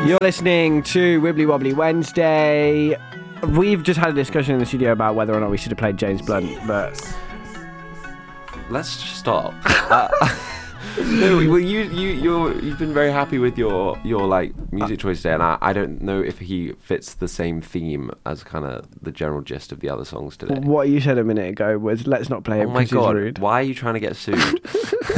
You're listening to Wibbly Wobbly Wednesday. We've just had a discussion in the studio about whether or not we should have played James Blunt, but let's just stop. No, well, you've been very happy with your like music choice today, and I don't know if he fits the same theme as kind of the general gist of the other songs today. what you said a minute ago was let's not play it Oh my because it's god! rude. Why are you trying to get sued?